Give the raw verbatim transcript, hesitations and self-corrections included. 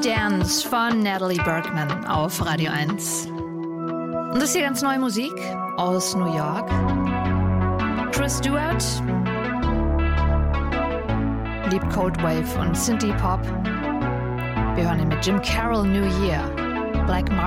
Dance von Natalie Bergman auf Radio eins. Und das ist hier ganz neue Musik aus New York. Chris Stewart liebt Cold Wave und Synthie Pop. Wir hören ihn mit Jim Carroll New Year, Black Mar-